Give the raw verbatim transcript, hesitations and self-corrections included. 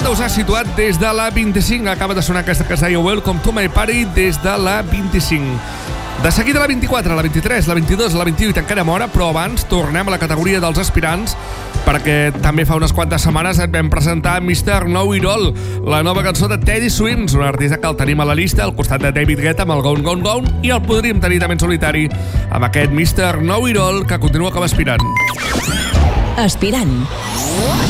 banda us ha situat des de la vint-i-cinc. Acaba de sonar aquesta que es deia Welcome to My Party des de la vint-i-cinc. De seguida la vint-i-quatre, la vint-i-tres, la vint-i-dos, la vint-i-u i tancarem hora, però abans tornem a la categoria dels aspirants perquè també fa unes quantes setmanes et vam presentar mister Know It All, la nova cançó de Teddy Swims, un artista que el tenim a la llista al costat de David Guetta amb el Gone Gone Gone, i el podríem tenir també en solitari amb aquest mister Know It All que continua com a aspirant. Aspirant.